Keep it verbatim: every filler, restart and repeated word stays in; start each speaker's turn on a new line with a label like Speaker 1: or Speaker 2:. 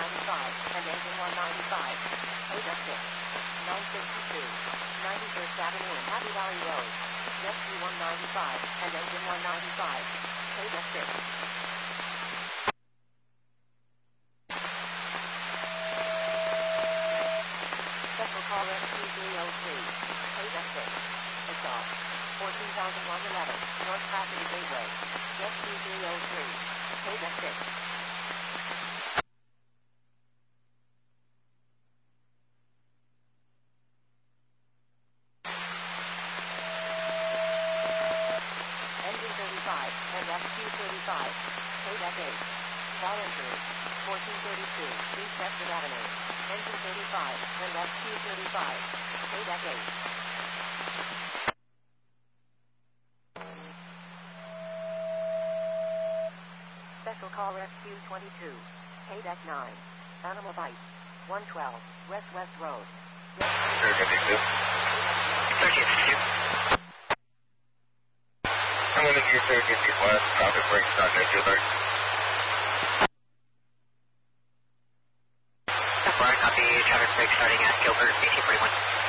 Speaker 1: ninety-five, and engine one ninety-five. eight F six. nine sixty-two. ninety-first Avenue and Happy Valley Road. Jet one ninety-five, and engine one ninety-five. eight F six. Special call rescue three oh three. eight F six. Exhaust. fourteen thousand one eleven, North Cassidy Gateway. Jet three oh three. eight F six. Engine thirty-five, and F Q thirty-five. eight F eight. Voluntary. fourteen thirty-two, East Bedford Avenue. Engine thirty-five, and F Q thirty-five. eight F eight. Special call rescue twenty-two. eight F nine. Animal bite. one twelve, West West Road.
Speaker 2: thirteen fifty-two. thirteen fifty-two. I'm going to gear thirteen feet west. Traffic break starting at Gilbert.
Speaker 3: Brian, copy. Traffic break starting at Gilbert, eighteen forty-one.